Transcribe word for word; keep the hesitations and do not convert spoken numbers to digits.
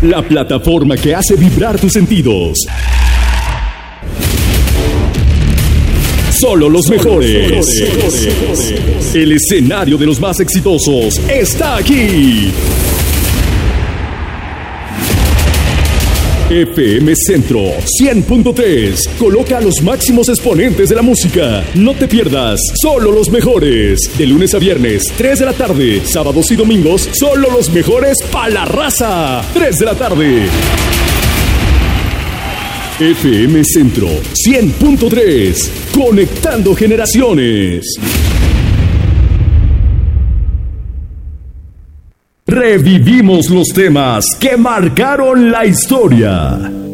La plataforma que hace vibrar tus sentidos. Solo los mejores. mejores. El escenario de los más exitosos está aquí. F M Centro cien punto tres. Coloca a los máximos exponentes de la música. No te pierdas Solo los mejores. De lunes a viernes, tres de la tarde. Sábados y domingos, solo los mejores pa' la raza. tres de la tarde. F M Centro cien punto tres. Conectando generaciones. Revivimos los temas que marcaron la historia.